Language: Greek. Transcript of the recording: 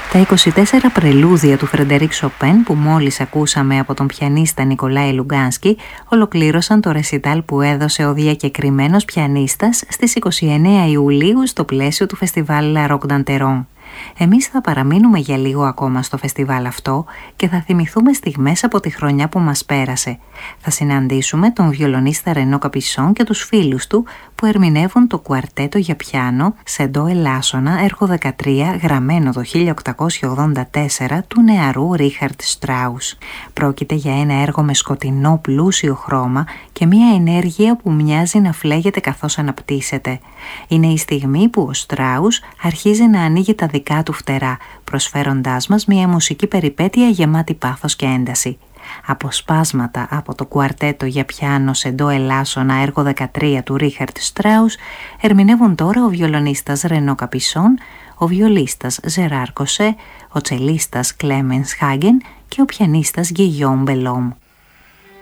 Τα 24 πρελούδια του Φρεντερίκ Σοπέν που μόλις ακούσαμε από τον πιανίστα Νικολάη Λουγκάνσκι ολοκλήρωσαν το ρεσιτάλ που έδωσε ο διακεκριμένος πιανίστας στις 29 Ιουλίου στο πλαίσιο του φεστιβάλ La Roque d'Anteron. Εμείς θα παραμείνουμε για λίγο ακόμα στο φεστιβάλ αυτό και θα θυμηθούμε στιγμές από τη χρονιά που μας πέρασε. Θα συναντήσουμε τον βιολονίστα Ρενό Καπισόν και τους φίλους του που ερμηνεύουν το κουαρτέτο για πιάνο σε ντο ελάσσονα έργο 13 γραμμένο το 1884 του νεαρού Ρίχαρντ Στράους. Πρόκειται για ένα έργο με σκοτεινό πλούσιο χρώμα και μια ενέργεια που μοιάζει να φλέγεται καθώς αναπτύσσεται. Είναι η στιγμή που ο Στράους αρχίζει να ανοίγει τα δικά του φτερά, προσφέροντάς μας μια μουσική περιπέτεια γεμάτη πάθος και ένταση. Αποσπάσματα από το κουαρτέτο για πιάνο σε ντο ελάσσονα έργο 13 του Ρίχαρντ Στράους ερμηνεύουν τώρα ο βιολονίστας Ρενό Καπισόν, ο βιολίστας Ζεράρ Κοσέ, ο τσελίστας Κλέμενς Χάγεν και ο πιανίστας Γκυγιόμ Μπελόμ.